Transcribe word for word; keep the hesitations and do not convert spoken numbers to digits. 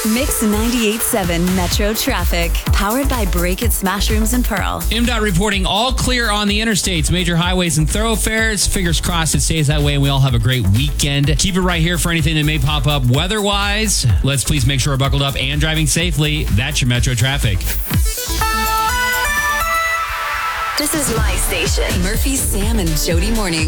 Mix ninety-eight point seven Metro Traffic. Powered by Break It Smash Rooms and Pearl. M DOT reporting all clear on the interstates, major highways and thoroughfares. Fingers crossed it stays that way and we all have a great weekend. Keep it right here for anything that may pop up weather-wise. Let's please make sure we're buckled up and driving safely. That's your Metro Traffic. This is my station. Murphy, Sam, and Jody Morning.